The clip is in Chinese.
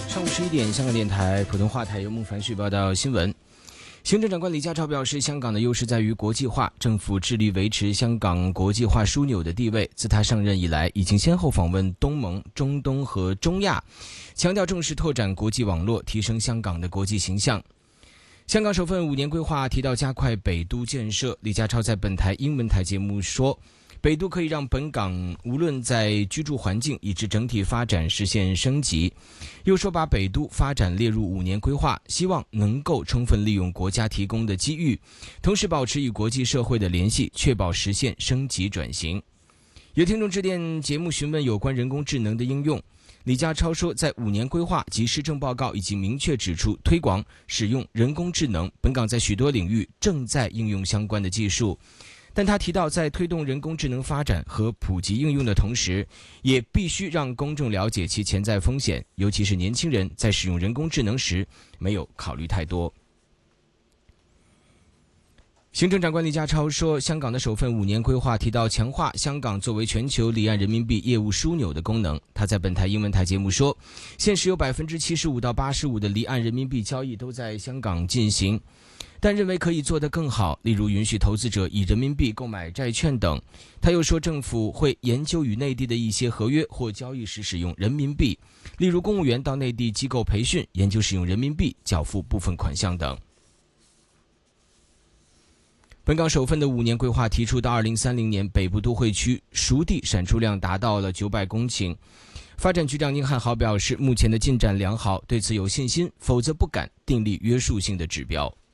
上午11点，香港电台普通话台由孟凡旭报道新闻。行政长官李家超表示，香港的优势在于国际化，政府致力维持香港国际化枢纽的地位。自他上任以来，已经先后访问东盟、中东和中亚，强调重视拓展国际网络，提升香港的国际形象。香港首份5年规划提到加快北都建设，李家超在本台英文台节目说，北都可以让本港无论在居住环境以至整体发展实现升级。又说把北都发展列入5年规划，希望能够充分利用国家提供的机遇，同时保持与国际社会的联系，确保实现升级转型。有听众致电节目询问有关人工智能的应用，李家超说，在5年规划及施政报告已经明确指出，推广使用人工智能，本港在许多领域正在应用相关的技术。但他提到，在推动人工智能发展和普及应用的同时，也必须让公众了解其潜在风险，尤其是年轻人在使用人工智能时没有考虑太多。行政长官李家超说，香港的首份5年规划提到强化香港作为全球离岸人民币业务枢纽的功能。他在本台英文台节目说，现时有75%到85%的离岸人民币交易都在香港进行，但认为可以做得更好，例如允许投资者以人民币购买债券等。他又说，政府会研究与内地的一些合约或交易时使用人民币，例如公务员到内地机构培训，研究使用人民币缴付部分款项等。本港首份的5年规划提出，到2030年，北部都会区熟地产出量达到了900公顷。发展局长宁汉豪表示，目前的进展良好，对此有信心，否则不敢订立约束性的指标。